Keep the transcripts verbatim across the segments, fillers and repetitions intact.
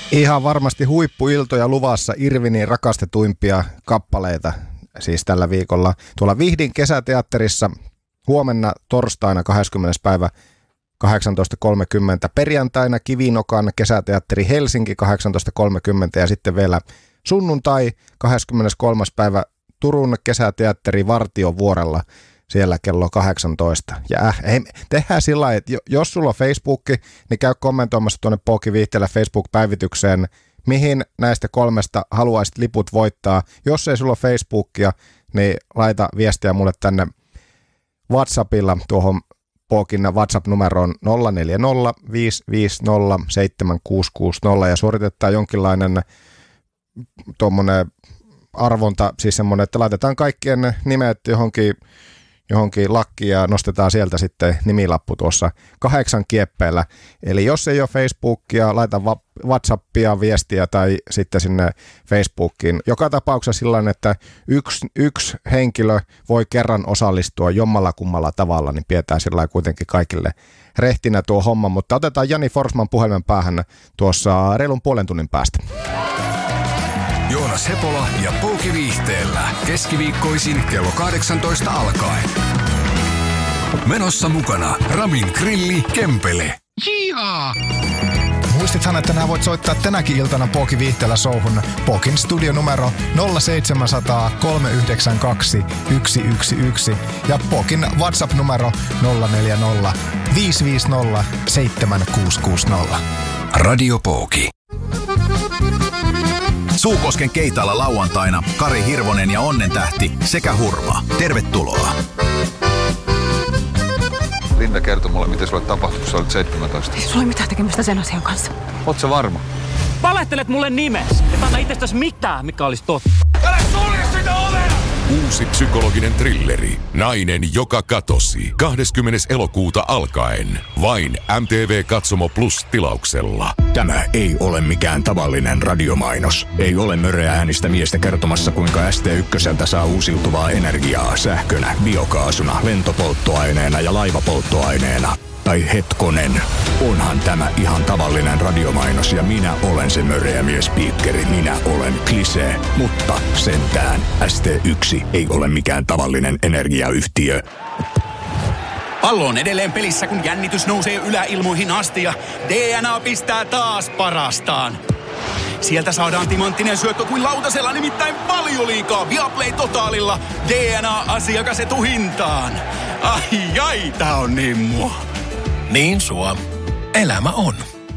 Ihan varmasti huippuiltoja luvassa Irvinin rakastetuimpia kappaleita siis tällä viikolla. Tuolla Vihdin kesäteatterissa huomenna torstaina kahdeskymmenes päivä kahdeksantoista kolmekymmentä, perjantaina Kivinokan kesäteatteri Helsinki kahdeksantoista kolmekymmentä ja sitten vielä sunnuntai kahdeskymmeneskolmas päivä Turun kesäteatteri Vartiovuorella siellä kello kahdeksantoista. Ja äh, hei, tehdään sillä lailla, että jos sulla on Facebookki, niin käy kommentoimassa tuonne Pooki Viihteellä Facebook-päivitykseen, mihin näistä kolmesta haluaisit liput voittaa. Jos ei sulla ole Facebookia, niin laita viestiä mulle tänne WhatsAppilla tuohon Pookin WhatsApp-numeroon nolla neljä nolla viisi viisi nolla seitsemän kuusi kuusi nolla ja suoritetaan jonkinlainen tuommoinen arvonta, siis semmoinen, että laitetaan kaikkien nimet johonkin, johonkin lakkiin ja nostetaan sieltä sitten nimilappu tuossa kahdeksan kieppeillä. Eli jos ei ole Facebookia, laita WhatsAppia, viestiä tai sitten sinne Facebookiin. Joka tapauksessa sillä että yksi, yksi henkilö voi kerran osallistua jommalla kummalla tavalla, niin pidetään sillä kuitenkin kaikille rehtinä tuo homma. Mutta otetaan Jani Forsman puhelimen päähän tuossa reilun puolen tunnin päästä. Joonas Hepola ja Pooki Viihteellä. Keskiviikkoisin kello kahdeksantoista alkaen. Menossa mukana Ramin Grilli Kempele. Jihaa! Muistithan, että nää voit soittaa tänäkin iltana Pooki Viihteellä showhun Pookin studionumero nolla seitsemän nolla nolla kolme yhdeksän kaksi yksi yksi yksi ja Pookin WhatsApp-numero nolla neljä nolla viisi viisi nolla seitsemän kuusi kuusi nolla. Radio Pooki. Suukosken keitaalla lauantaina Kari Hirvonen ja Onnentähti sekä Hurma. Tervetuloa. Linda kertoi mulle, miten sulle tapahtui, kun sä olit seitsemäntoista. Ei sulla ole mitään tekemistä sen asian kanssa. Oot sä varma? Valehtelet mulle nimes. Et anna itsestäsi mitään, mikä olisi totta. Älä sulje sitä ovea! Uusi psykologinen thrilleri. Nainen, joka katosi. kahdeskymmenes elokuuta alkaen. Vain M T V Katsomo Plus -tilauksella. Tämä ei ole mikään tavallinen radiomainos. Ei ole möreä äänistä miestä kertomassa, kuinka S T yksi saa uusiutuvaa energiaa sähkönä, biokaasuna, lentopolttoaineena ja laivapolttoaineena. Tai hetkonen, onhan tämä ihan tavallinen radiomainos ja minä olen se möreä miespiikkeri, minä olen Klisee, mutta sentään S T yksi ei ole mikään tavallinen energiayhtiö. Pallo on edelleen pelissä, kun jännitys nousee yläilmoihin asti ja D N A pistää taas parastaan. Sieltä saadaan timanttinen syöttö kuin lautasella, nimittäin Valioliigaa Viaplay Totaalilla D N A-asiakas etuhintaan. Ai ai, tää on niin mua. Niin sua. Elämä on.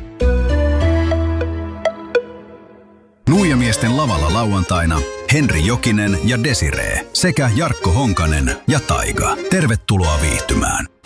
Nuijamiesten lavalla lauantaina Henri Jokinen ja Desiree sekä Jarkko Honkanen ja Taiga. Tervetuloa viihtymään.